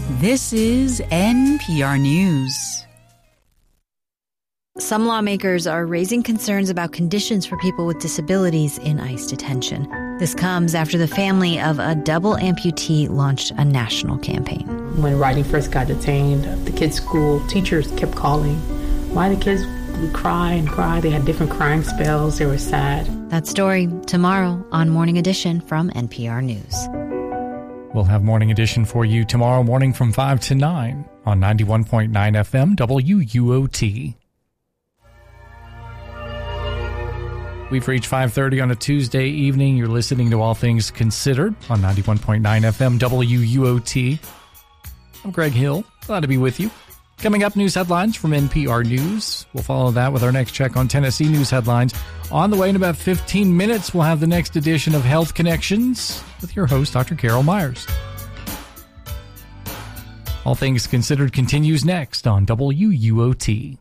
This is NPR News. Some lawmakers are raising concerns about conditions for people with disabilities in ICE detention. This comes after the family of a double amputee launched a national campaign. When Riley first got detained, the kids' school teachers kept calling. Why the kids would cry and cry. They had different crying spells. They were sad. That story tomorrow on Morning Edition from NPR News. We'll have Morning Edition for you tomorrow morning from 5 to 9 on 91.9 FM WUOT. We've reached 5:30 on a Tuesday evening. You're listening to All Things Considered on 91.9 FM WUOT. I'm Greg Hill. Glad to be with you. Coming up, news headlines from NPR News. We'll follow that with our next check on Tennessee news headlines. On the way in about 15 minutes, we'll have the next edition of Health Connections with your host, Dr. Carol Myers. All Things Considered continues next on WUOT.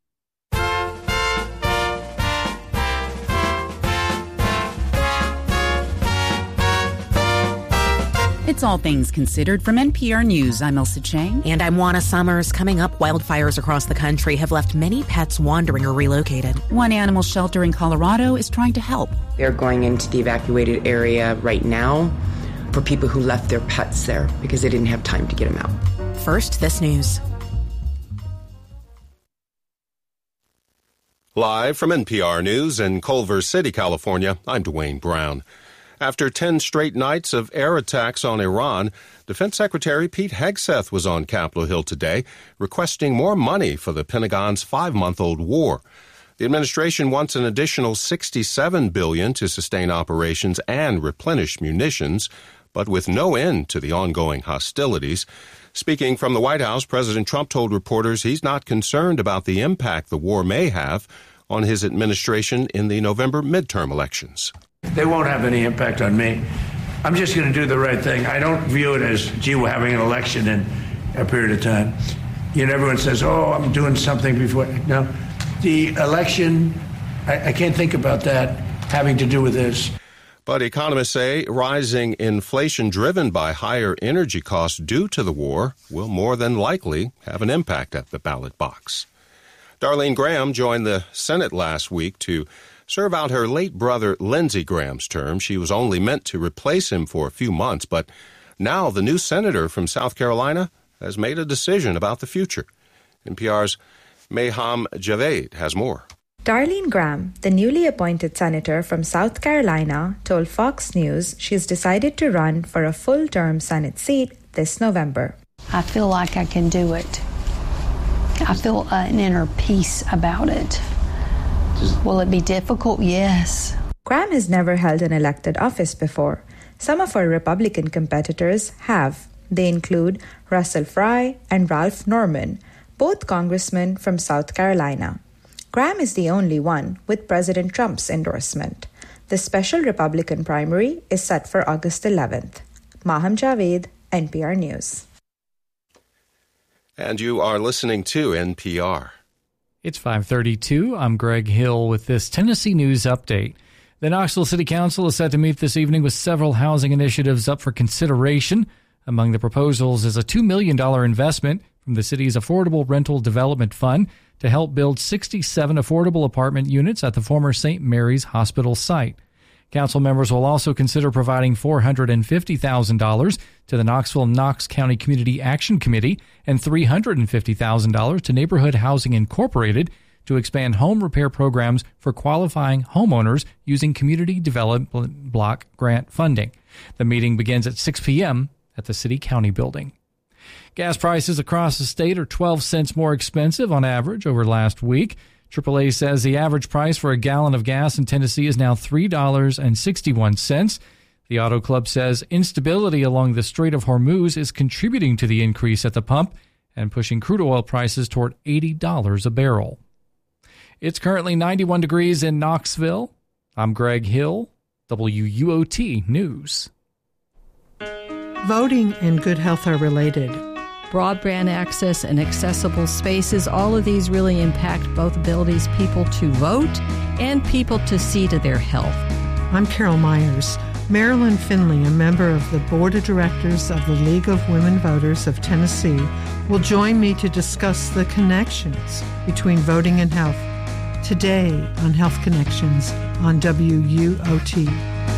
It's All Things Considered from NPR News. I'm Elsa Chang. And I'm Juana Summers. Coming up, wildfires across the country have left many pets wandering or relocated. One animal shelter in Colorado is trying to help. They're going into the evacuated area right now for people who left their pets there because they didn't have time to get them out. First, this news. Live from NPR News in Culver City, California, I'm Dwayne Brown. After 10 straight nights of air attacks on Iran, Defense Secretary Pete Hegseth was on Capitol Hill today requesting more money for the Pentagon's 5-month-old war. The administration wants an additional $67 billion to sustain operations and replenish munitions, but with no end to the ongoing hostilities. Speaking from the White House, President Trump told reporters he's not concerned about the impact the war may have on his administration in the November midterm elections. They won't have any impact on me. I'm just going to do the right thing. I don't view it as, gee, we're having an election in a period of time. You know, everyone says, oh, I'm doing something before. No, the election, I can't think about that having to do with this. But economists say rising inflation driven by higher energy costs due to the war will more than likely have an impact at the ballot box. Darlene Graham joined the Senate last week to serve out her late brother Lindsey Graham's term. She was only meant to replace him for a few months, but now the new senator from South Carolina has made a decision about the future. NPR's Mayham Javed has more. Darlene Graham, the newly appointed senator from South Carolina, told Fox News she's decided to run for a full-term Senate seat this November. I feel like I can do it. I feel an inner peace about it. Will it be difficult? Yes. Graham has never held an elected office before. Some of her Republican competitors have. They include Russell Fry and Ralph Norman, both congressmen from South Carolina. Graham is the only one with President Trump's endorsement. The special Republican primary is set for August 11th. Maham Javed, NPR News. And you are listening to NPR. It's 5:32. I'm Greg Hill with this Tennessee News Update. The Knoxville City Council is set to meet this evening with several housing initiatives up for consideration. Among the proposals is a $2 million investment from the city's Affordable Rental Development Fund to help build 67 affordable apartment units at the former St. Mary's Hospital site. Council members will also consider providing $450,000 to the Knoxville-Knox County Community Action Committee and $350,000 to Neighborhood Housing Incorporated to expand home repair programs for qualifying homeowners using Community Development Block Grant funding. The meeting begins at 6 p.m. at the City-County building. Gas prices across the state are 12 cents more expensive on average over last week. AAA says the average price for a gallon of gas in Tennessee is now $3.61. The Auto Club says instability along the Strait of Hormuz is contributing to the increase at the pump and pushing crude oil prices toward $80 a barrel. It's currently 91 degrees in Knoxville. I'm Greg Hill, WUOT News. Voting and good health are related. Broadband access and accessible spaces, all of these really impact both abilities people to vote and people to see to their health. I'm Carol Myers. Marilyn Finley, a member of the Board of Directors of the League of Women Voters of Tennessee, will join me to discuss the connections between voting and health today on Health Connections on WUOT.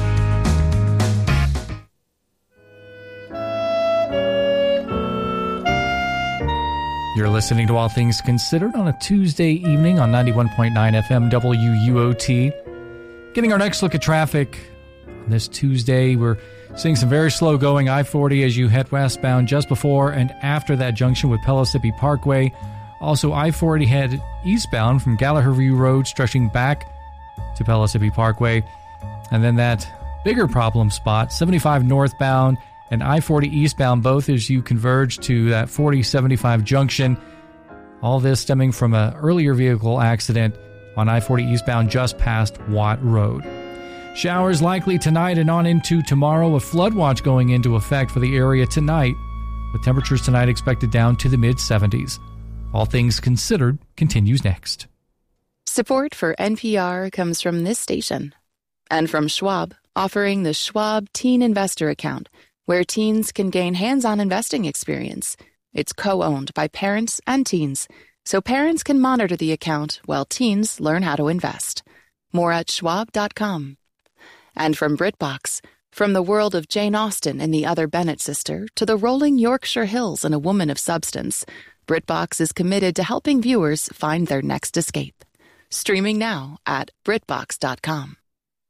You're listening to All Things Considered on a Tuesday evening on 91.9 FM WUOT. Getting our next look at traffic on this Tuesday. We're seeing some very slow going I-40 as you head westbound just before and after that junction with Pellissippi Parkway. Also, I-40 head eastbound from Gallagher View Road, stretching back to Pellissippi Parkway. And then that bigger problem spot, 75 northbound and I-40 eastbound, both as you converge to that 40-75 junction. All this stemming from an earlier vehicle accident on I-40 eastbound just past Watt Road. Showers likely tonight and on into tomorrow. A flood watch going into effect for the area tonight, with temperatures tonight expected down to the mid-70s. All Things Considered continues next. Support for NPR comes from this station and from Schwab, offering the Schwab Teen Investor Account, where teens can gain hands-on investing experience. It's co-owned by parents and teens, so parents can monitor the account while teens learn how to invest. More at schwab.com. And from BritBox, from the world of Jane Austen and the Other Bennet sister to the rolling Yorkshire Hills and A Woman of Substance, BritBox is committed to helping viewers find their next escape. Streaming now at BritBox.com.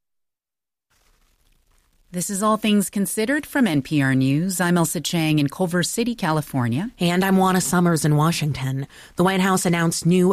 This is All Things Considered from NPR News. I'm Elsa Chang in Culver City, California. And I'm Juana Summers in Washington. The White House announced new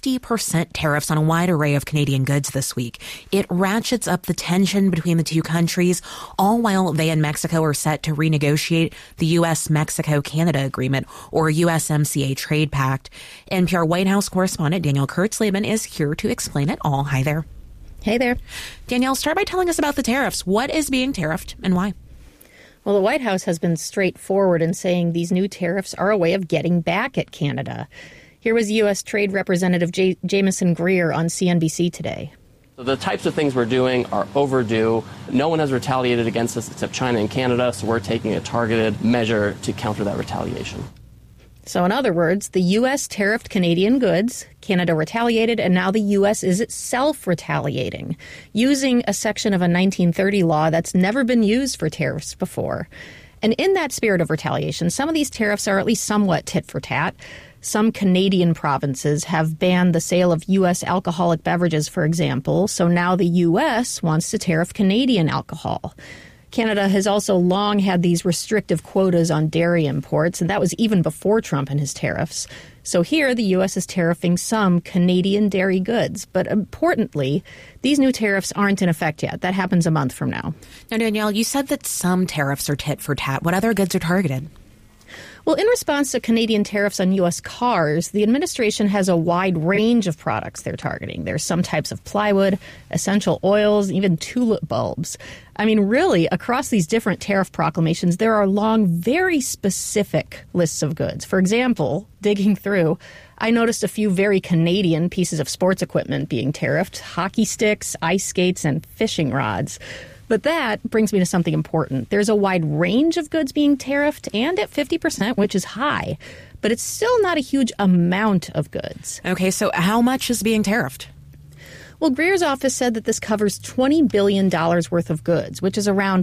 50% tariffs on a wide array of Canadian goods this week. It ratchets up the tension between the two countries, all while they and Mexico are set to renegotiate the U.S.-Mexico-Canada Agreement, or USMCA trade pact. NPR White House correspondent Danielle Kurtzleben is here to explain it all. Hi there. Hey there. Danielle, start by telling us about the tariffs. What is being tariffed and why? Well, the White House has been straightforward in saying these new tariffs are a way of getting back at Canada. Here was U.S. Trade Representative Jamieson Greer on CNBC today. The types of things we're doing are overdue. No one has retaliated against us except China and Canada, so we're taking a targeted measure to counter that retaliation. So in other words, the U.S. tariffed Canadian goods, Canada retaliated, and now the U.S. is itself retaliating, using a section of a 1930 law that's never been used for tariffs before. And in that spirit of retaliation, some of these tariffs are at least somewhat tit for tat. Some Canadian provinces have banned the sale of U.S. alcoholic beverages, for example, so now the U.S. wants to tariff Canadian alcohol. Canada has also long had these restrictive quotas on dairy imports, and that was even before Trump and his tariffs. So here, the U.S. is tariffing some Canadian dairy goods. But importantly, these new tariffs aren't in effect yet. That happens a month from now. Now, Danielle, you said that some tariffs are tit for tat. What other goods are targeted? Well, in response to Canadian tariffs on U.S. cars, the administration has a wide range of products they're targeting. There's some types of plywood, essential oils, even tulip bulbs. I mean, really, across these different tariff proclamations, there are long, very specific lists of goods. For example, digging through, I noticed a few very Canadian pieces of sports equipment being tariffed: hockey sticks, ice skates, and fishing rods. But that brings me to something important. There's a wide range of goods being tariffed, and at 50%, which is high. But it's still not a huge amount of goods. Okay, so how much is being tariffed? Well, Greer's office said that this covers $20 billion worth of goods, which is around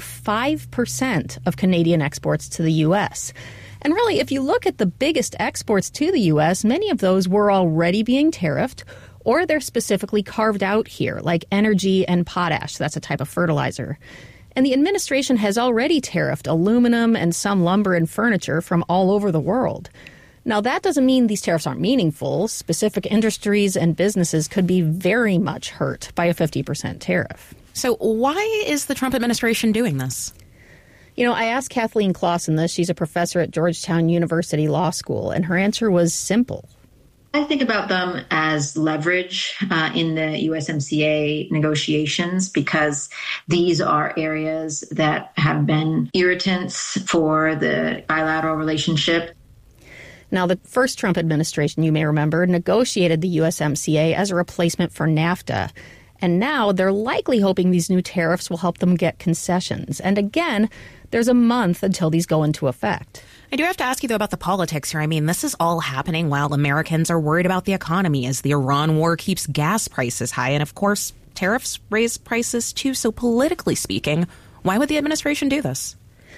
5% of Canadian exports to the U.S. And really, if you look at the biggest exports to the U.S., many of those were already being tariffed, or they're specifically carved out here, like energy and potash. That's a type of fertilizer. And the administration has already tariffed aluminum and some lumber and furniture from all over the world. Now, that doesn't mean these tariffs aren't meaningful. Specific industries and businesses could be very much hurt by a 50% tariff. So why is the Trump administration doing this? You know, I asked Kathleen Clausen this. She's a professor at Georgetown University Law School, and her answer was simple. I think about them as leverage in the USMCA negotiations, because these are areas that have been irritants for the bilateral relationship. Now, the first Trump administration, you may remember, negotiated the USMCA as a replacement for NAFTA. And now they're likely hoping these new tariffs will help them get concessions. And again, there's a month until these go into effect. I do have to ask you, though, about the politics here. I mean, this is all happening while Americans are worried about the economy as the Iran war keeps gas prices high. And, of course, tariffs raise prices, too. So politically speaking, why would the administration do this?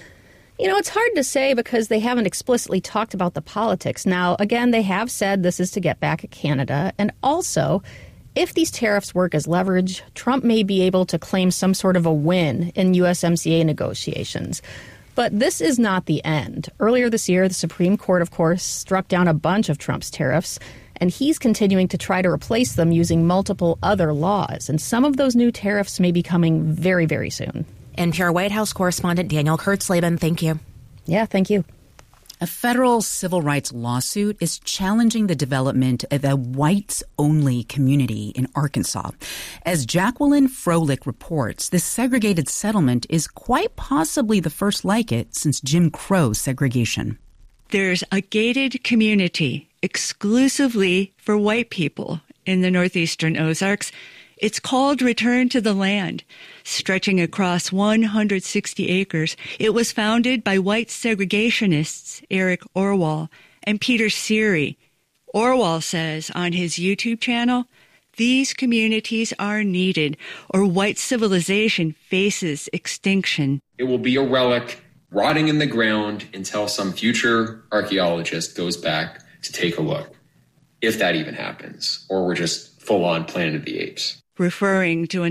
You know, it's hard to say because they haven't explicitly talked about the politics. Now, again, they have said this is to get back at Canada. And also, if these tariffs work as leverage, Trump may be able to claim some sort of a win in USMCA negotiations. But this is not the end. Earlier this year, the Supreme Court, of course, struck down a bunch of Trump's tariffs, and he's continuing to try to replace them using multiple other laws. And some of those new tariffs may be coming very, very soon. NPR White House correspondent Danielle Kurtzleben, thank you. Yeah, thank you. A federal civil rights lawsuit is challenging the development of a whites-only community in Arkansas. As Jacqueline Froelich reports, this segregated settlement is quite possibly the first like it since Jim Crow segregation. There's a gated community exclusively for white people in the northeastern Ozarks. It's called Return to the Land, stretching across 160 acres. It was founded by white segregationists Eric Orwell and Peter Seery. Orwell says on his YouTube channel, these communities are needed or white civilization faces extinction. It will be a relic rotting in the ground until some future archaeologist goes back to take a look, if that even happens, or we're just full-on Planet of the Apes. Referring to a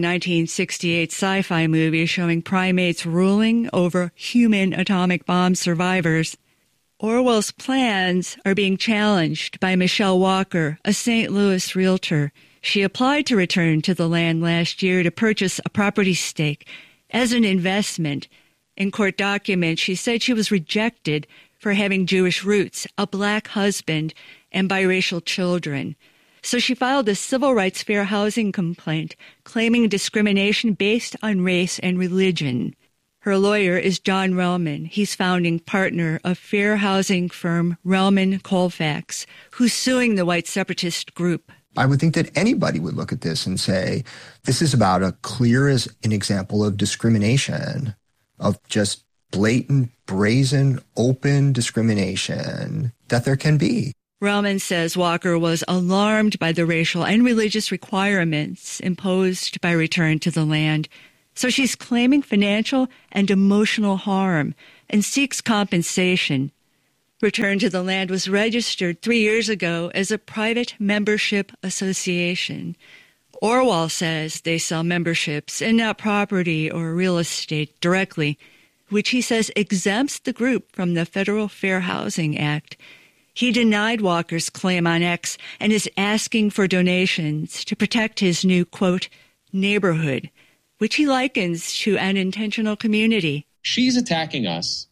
1968 sci-fi movie showing primates ruling over human atomic bomb survivors. Orwell's plans are being challenged by Michelle Walker, a St. Louis realtor. She applied to Return to the Land last year to purchase a property stake as an investment. In court documents, she said she was rejected for having Jewish roots, a black husband, and biracial children. So she filed a civil rights fair housing complaint claiming discrimination based on race and religion. Her lawyer is John Relman. He's founding partner of fair housing firm Relman Colfax, who's suing the white separatist group. I would think that anybody would look at this and say, this is about as clear as an example of discrimination, of just blatant, brazen, open discrimination that there can be. Relman says Walker was alarmed by the racial and religious requirements imposed by Return to the Land. So she's claiming financial and emotional harm and seeks compensation. Return to the Land was registered 3 years ago as a private membership association. Orwell says they sell memberships and not property or real estate directly, which he says exempts the group from the Federal Fair Housing Act. He denied Walker's claim on X and is asking for donations to protect his new, quote, neighborhood, which he likens to an intentional community. She's attacking us.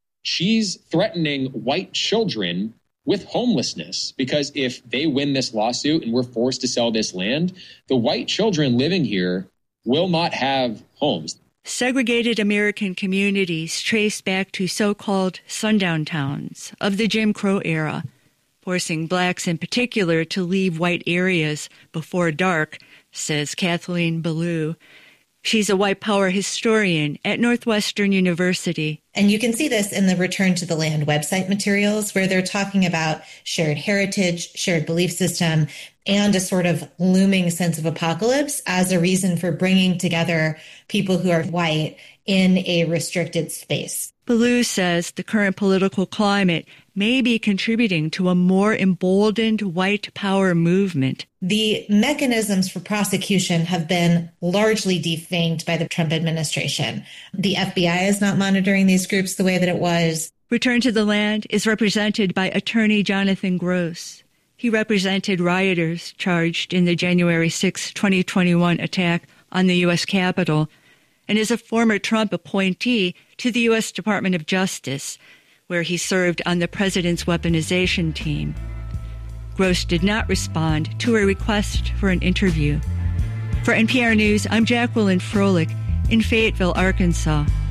She's threatening white children with homelessness because if they win this lawsuit and we're forced to sell this land, the white children living here will not have homes. Segregated American communities trace back to so-called sundown towns of the Jim Crow era, forcing blacks in particular to leave white areas before dark, says Kathleen Ballou. She's a white power historian at Northwestern University. And you can see this in the Return to the Land website materials where they're talking about shared heritage, shared belief system, and a sort of looming sense of apocalypse as a reason for bringing together people who are white in a restricted space. Ballou says the current political climate may be contributing to a more emboldened white power movement. The mechanisms for prosecution have been largely defanged by the Trump administration. The FBI is not monitoring these groups the way that it was. Return to the Land is represented by attorney Jonathan Gross. He represented rioters charged in the January 6, 2021 attack on the U.S. Capitol and is a former Trump appointee to the U.S. Department of Justice, where he served on the president's weaponization team. Gross did not respond to a request for an interview. For NPR News, I'm Jacqueline Froelich in Fayetteville, Arkansas.